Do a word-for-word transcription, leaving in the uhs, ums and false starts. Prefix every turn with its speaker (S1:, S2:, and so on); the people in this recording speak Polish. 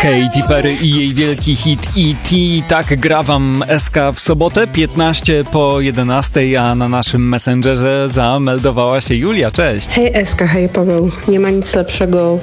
S1: Katy Perry i jej wielki hit E T Tak gra wam S K w sobotę, piętnaście po jedenastej, a na naszym Messengerze zameldowała się Julia. Cześć.
S2: Hej Eska, hej Paweł. Nie ma nic lepszego